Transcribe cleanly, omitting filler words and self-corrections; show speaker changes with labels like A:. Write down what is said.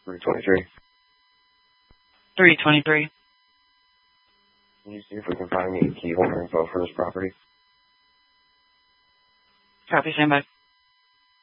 A: 323.
B: 323.
A: Can you see if we can find any key holder info for this property?
B: Copy, standby.